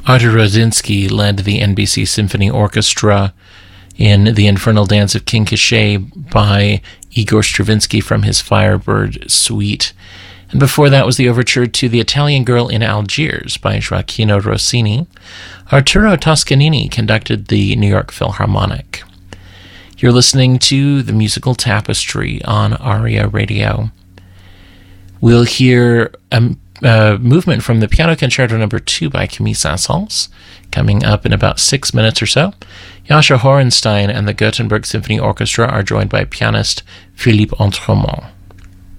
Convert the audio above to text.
Artur Rosinsky led the NBC Symphony Orchestra in The Infernal Dance of King Cachet by Igor Stravinsky from his Firebird Suite. And before that was the overture to The Italian Girl in Algiers by Gioacchino Rossini. Arturo Toscanini conducted the New York Philharmonic. You're listening to The Musical Tapestry on ARIA Radio. We'll hear a movement from the Piano Concerto No. 2 by Camille Saint-Saëns, coming up in about 6 minutes or so. Jascha Horenstein and the Gothenburg Symphony Orchestra are joined by pianist Philippe Entremont.